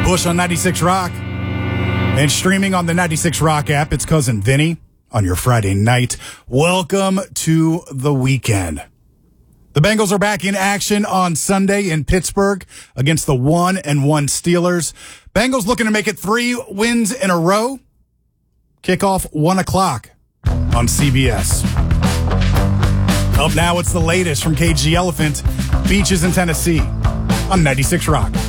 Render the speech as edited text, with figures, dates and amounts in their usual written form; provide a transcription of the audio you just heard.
Bush on 96 Rock. And streaming on the 96 Rock app, it's Cousin Vinny on your Friday night. Welcome to the weekend. The Bengals are back in action on Sunday in Pittsburgh against the 1-1 Steelers. Bengals looking to make it 3 wins in a row. Kickoff 1 o'clock on CBS. Up now, it's the latest from KG Elephant, Beaches in Tennessee on 96 Rock.